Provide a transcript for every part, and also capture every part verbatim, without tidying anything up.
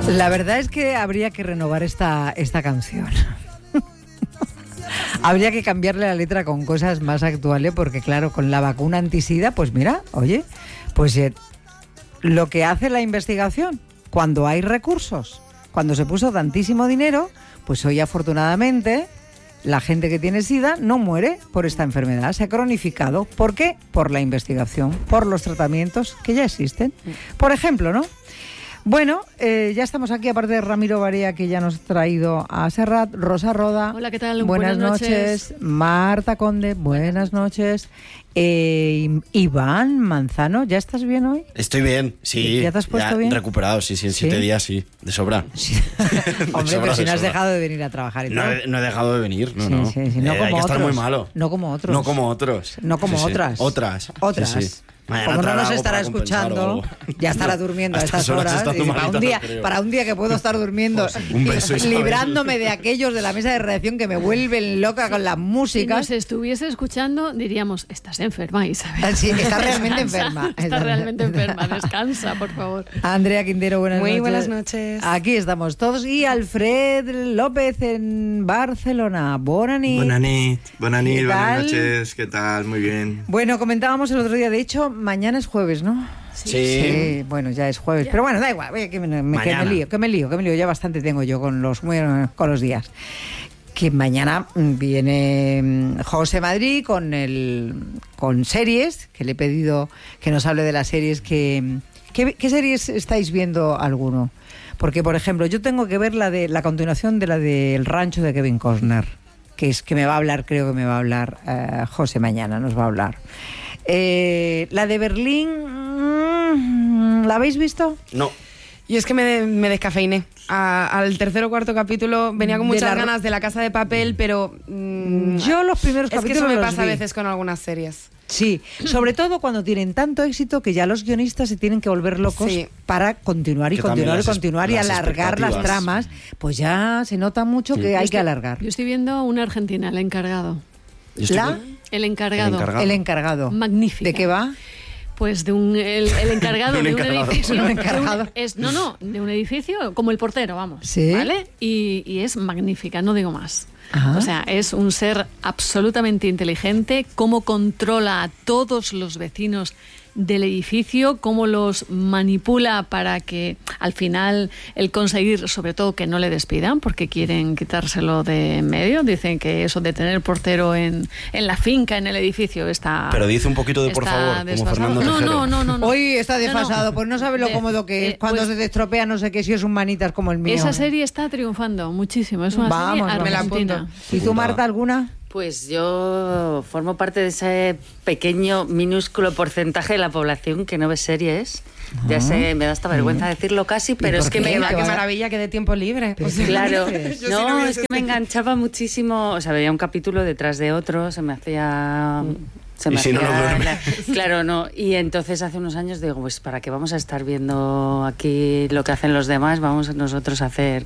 La verdad es que habría que renovar esta, esta canción. Habría que cambiarle la letra con cosas más actuales, porque claro, con la vacuna antisida, pues mira, oye, pues eh, lo que hace la investigación, cuando hay recursos, cuando se puso tantísimo dinero, pues hoy afortunadamente la gente que tiene SIDA no muere por esta enfermedad, se ha cronificado. ¿Por qué? Por la investigación, por los tratamientos que ya existen. Por ejemplo, ¿no? Bueno, eh, ya estamos aquí, aparte de Ramiro Barea, que ya nos ha traído a Serrat, Rosa Roda. Hola, ¿qué tal? Buenas, buenas noches. noches. Marta Conde, buenas noches. Eh, Iván Manzano, ¿ya estás bien hoy? Estoy bien, sí. ¿Ya te has puesto ya bien? Recuperado, sí, sí, en ¿Sí? siete días, sí, de sobra. Sí. De Hombre, sobra, pero si de no has sobra. dejado de venir a trabajar. Y No, todo. he, no he dejado de venir, no, Sí, no. sí, sí, no Eh, como hay que estar otros. muy malo. No como otros. No como otros. No como Sí, sí. otras. Otras. Otras. Sí, sí. Mañana Como no traerá nos algo estará para compensar escuchando, o algo. ya estará No, durmiendo a a estas estas horas horas. está Dice, para, un malito, día, no creo. para un día que puedo estar durmiendo, Pues, un beso, Isabel. librándome de aquellos de la mesa de redacción que me vuelven loca con las Si músicas. nos estuviese escuchando, diríamos, estás enferma, Isabel. Sí, está realmente Descansa. enferma. Está realmente enferma, descansa, por favor. Andrea Quintero, buenas Muy noches. buenas noches. Aquí estamos todos. Y Alfred López en Barcelona. Bona nit. Bona nit, bona nit, ¿Qué buenas tal? noches, ¿qué tal? Muy bien. Bueno, comentábamos el otro día, de hecho, mañana es jueves, ¿no? Sí. Sí, bueno, ya es jueves. Pero bueno, da igual, oye, que me, me- que me Mañana. lío, que me lío, que me lío. Ya bastante tengo yo con los, con los días. Que mañana mm, viene mm, José Madrid con el con series, que le he pedido que nos hable de las series que... ¿Qué, qué series estáis viendo alguno? Porque, por ejemplo, yo tengo que ver la de la continuación de la del Rancho de Kevin Costner, que es que me va a hablar, creo que me va a hablar eh, José mañana, nos va a hablar. Eh, la de Berlín, mm, ¿la habéis visto? No. Yo es que me, me descafeiné. A- al tercer o cuarto capítulo venía con De muchas la- ganas de La Casa de Papel, pero... mm, Yo los primeros es que capítulos eso me los pasa a vi. veces con algunas series. Sí, sobre todo cuando tienen tanto éxito que ya los guionistas se tienen que volver locos Sí. para continuar y Que cambien continuar y las es- continuar y las alargar las expectativas. tramas, pues ya se nota mucho que Sí. hay Yo que estoy- alargar. Yo estoy viendo una argentina, El Encargado. Yo estoy La- con- El Encargado. El Encargado. El encargado. Magnífica. ¿De qué va? Pues de un el, el encargado De un de un, encargado. edificio. Un de un- encargado. es, no, no, de un edificio como el portero, vamos. Sí. ¿Vale? Y, y es magnífica, no digo más. Ajá. O sea, es un ser absolutamente inteligente, cómo controla a todos los vecinos del edificio, cómo los manipula para que al final el conseguir, sobre todo, que no le despidan porque quieren quitárselo de en medio. Dicen que eso de tener portero en, en la finca, en el edificio, está... Pero dice un poquito de por está favor, como desfasado. Fernando no, Tejero. no, no, no, no. Hoy está No, no. desfasado, pues no sabe lo De- cómodo que es eh, cuando pues- se te estropea no sé qué si es un manitas como el mío. Esa serie está triunfando muchísimo. Es una Vamos, serie me la argentina. apunto. ¿Y tú, Marta, alguna? Pues yo formo parte de ese pequeño, minúsculo porcentaje de la población que no ve series. Ya sé, me da hasta vergüenza decirlo casi, pero por es que qué? me ¿Qué va Qué va? maravilla que de tiempo libre. Pero O sea, Claro, dices? Yo si no, no es hubiese que me enganchaba muchísimo, o sea, veía un capítulo detrás de otro, se me hacía... Se me Y si no, no hacía duerme. la- Claro, no, y entonces hace unos años digo, pues ¿para qué vamos a estar viendo aquí lo que hacen los demás? Vamos nosotros a hacer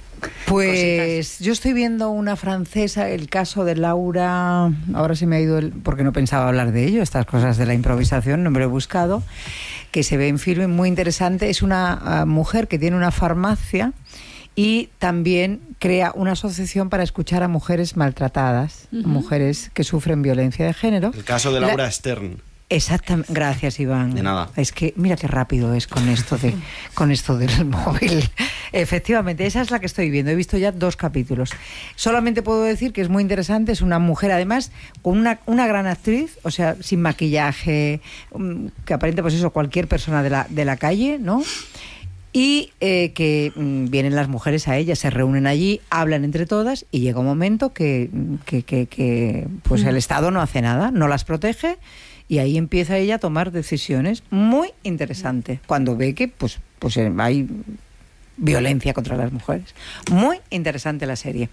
Pues yo estoy viendo una francesa, el caso de Laura, ahora se me ha ido el, porque no pensaba hablar de ello, estas cosas de la improvisación, no me lo he buscado, que se ve en filme, muy interesante. Es una uh, mujer que tiene una farmacia y también crea una asociación para escuchar a mujeres maltratadas, a mujeres que sufren violencia de género. El caso de La- Laura Stern. Exactamente, gracias Iván. De nada. Es que mira qué rápido es con esto de con esto del móvil. Efectivamente, esa es la que estoy viendo. He visto ya dos capítulos. Solamente puedo decir que es muy interesante. Es una mujer además con una, una gran actriz, o sea, sin maquillaje, um, que aparenta pues eso cualquier persona de la de la calle, ¿no? Y eh, que mm, vienen las mujeres a ella, se reúnen allí, hablan entre todas y llega un momento que, que, que, que pues el Estado no hace nada, no las protege y ahí empieza ella a tomar decisiones muy interesantes cuando ve que pues, pues eh, hay violencia contra las mujeres. Muy interesante la serie.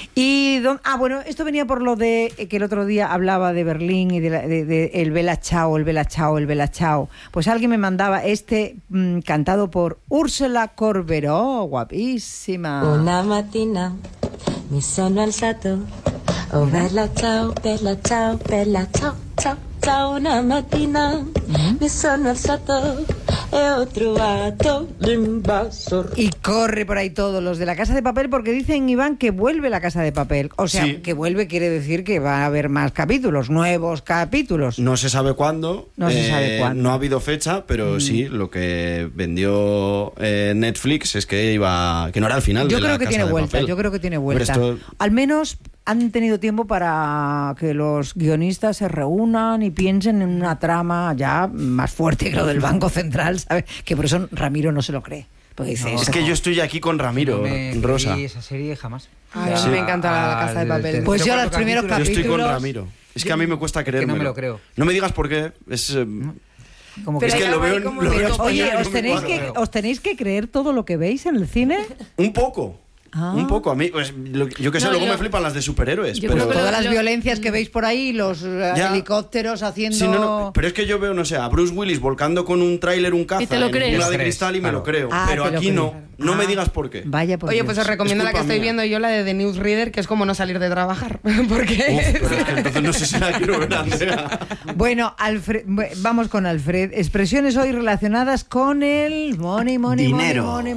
Y don, ah, bueno, esto venía por lo de eh, que el otro día hablaba de Berlín y de, la- de- de el Bella Ciao, el Bella Ciao, el Bella Ciao. Pues alguien me mandaba este mm, cantado por Úrsula Corberó, guapísima. Una mattina mi sono alzato, oh bella ciao, bella ciao, bella ciao, ciao, ciao. Una mattina mi sono alzato, é outro ato de invasor. Y corre por ahí todos los de La Casa de Papel porque dicen, Iván, que vuelve La Casa de Papel. O sea, Sí. que vuelve quiere decir que va a haber más capítulos, nuevos capítulos. No se sabe cuándo. No se sabe cuándo. No ha habido fecha, pero Mm. sí, lo que vendió eh, Netflix es que iba, que no era el final. Yo de La creo que Casa tiene de vuelta, Papel. yo creo que tiene vuelta. Pero esto- Al menos han tenido tiempo para que los guionistas se reúnan y piensen en una trama ya más fuerte que lo del Banco Central, ¿sabes? Que por eso Ramiro no se lo cree. Porque dice, Es "Eso que no". yo estoy aquí con Ramiro, No me Rosa. creí esa serie jamás. Ay, a mí me encanta la- la Casa de al Papel. tercer Pues yo o los cuarto primeros Yo capítulo- estoy con capítulos- Ramiro. Es que a mí me cuesta que creerme. no me lo creo. No me digas por qué. Es, eh, Como Pero es que- que hay lo algo veo, ahí en- como lo de veo en todo. Oye, español y ¿os no me tenéis, cuadra. que, ¿os tenéis que creer todo lo que veis en el cine? Un poco. Ah. Un poco. A mí, pues, lo- yo que sé, No, luego lo- me flipan las de superhéroes. Yo pero... creo que Todas lo- las lo- violencias que veis por ahí, los eh, Ya. helicópteros haciendo... Sí, no, no, pero es que yo veo, no sé, a Bruce Willis volcando con un tráiler, un caza Y te lo en crees. una de Lo crees, cristal y me lo creo. Ah, pero te lo aquí crees. no. No me Ah. digas por qué. Vaya por Oye, Dios. pues os recomiendo la que culpa estoy mía. viendo yo, la de The Newsreader, que es como no salir de trabajar. Porque... Uf, pero es que entonces no sé si la quiero ver, Andrea. Bueno, Alfred, bu- vamos con Alfred. Expresiones hoy relacionadas con el money, money, money, Dinero. money,